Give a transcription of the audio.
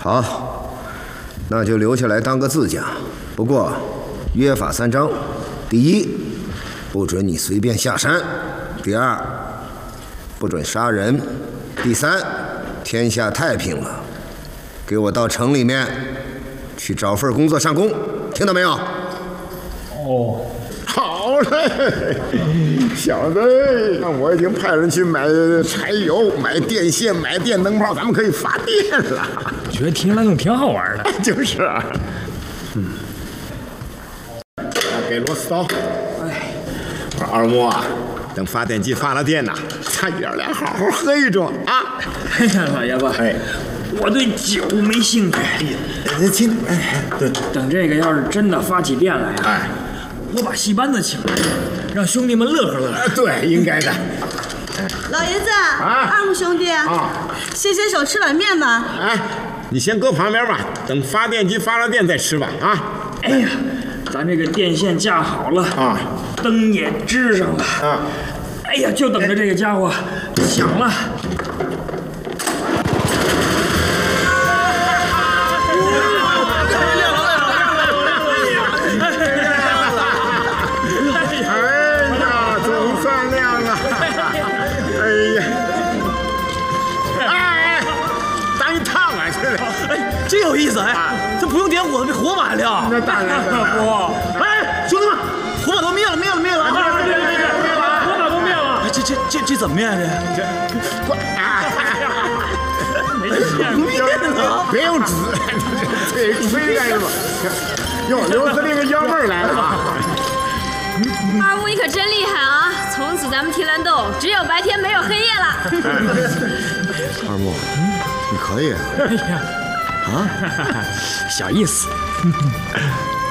好，那就留下来当个自家。不过，约法3章：第一，不准你随便下山；第二，不准杀人；第三，天下太平了，给我到城里面去找份工作上工，听到没有？ 哦。 好嘞，小子，我已经派人去买柴油、买电线、买电灯泡，咱们可以发电了。 觉得听来弄挺好玩的。 就是啊。给螺丝刀。哎，我说二木啊，等发电机发了电呐，咱爷俩好好喝一盅啊。 哎呀，老爷子，哎，我对酒没兴趣。 亲，哎，对， 等这个要是真的发起电来呀， 哎。 我把戏班子请来，让兄弟们乐呵乐呵。 对，应该的。 老爷子，二木兄弟，歇歇手，吃碗面吧。 哎，你先搁旁边吧，等发电机发了电再吃吧。啊！ 哎呀，咱这个电线架好了啊，灯也支上了啊。哎呀，就等着这个家伙响了。 真有意思哎！这不用点火，被火把了。 那当然了，哎，兄弟们，火把都灭了！ 火把都灭了！ 这怎么灭的？灭了！ 别用纸，吹干什么？哟，刘司令要味儿来了啊！ 二木，你可真厉害啊！从此咱们提篮洞只有白天没有黑夜了。 二木，你可以啊！ 哎呀。 啊，小意思。